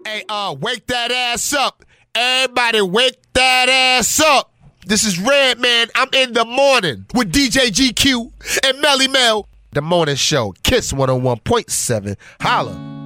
Hey, wake that ass up. Everybody wake that ass up. This is Redman. I'm in the morning with DJ GQ and Melly Mel. The morning show, Kiss 101.7. Holla.